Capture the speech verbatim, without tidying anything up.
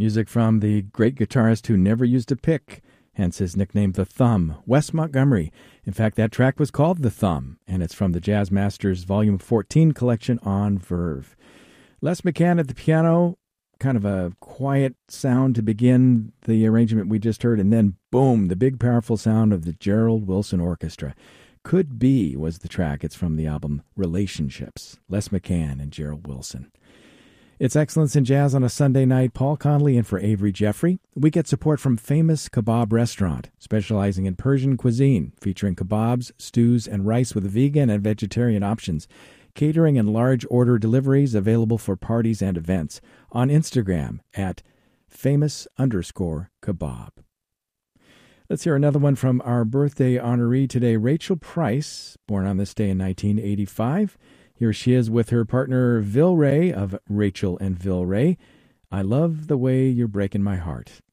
Music from the great guitarist who never used a pick, hence his nickname The Thumb, Wes Montgomery. In fact, that track was called The Thumb, and it's from the Jazz Masters Volume fourteen collection on Verve. Les McCann at the piano, kind of a quiet sound to begin the arrangement we just heard, and then boom, the big powerful sound of the Gerald Wilson Orchestra. Could Be was the track. It's from the album Relationships. Les McCann and Gerald Wilson. It's Excellence in Jazz on a Sunday night. Paul Connolly in for Avery Jeffrey. We get support from Famous Kebab Restaurant, specializing in Persian cuisine, featuring kebabs, stews, and rice with vegan and vegetarian options. Catering and large order deliveries available for parties and events. On Instagram at famous underscore kebab. Let's hear another one from our birthday honoree today, Rachel Price, born on this day in nineteen eighty-five. Here she is with her partner, Vil Ray of Rachel and Vil Ray. I Love the Way You're Breaking My Heart.